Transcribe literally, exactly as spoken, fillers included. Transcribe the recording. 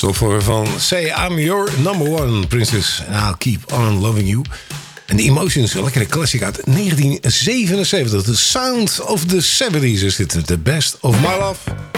Voor van Say I'm Your Number One Princess and I'll Keep On Loving You. En The Emotions, een lekkere classic uit negentien zevenenzeventig. The Sound of the seventies is dit. The Best of My Love.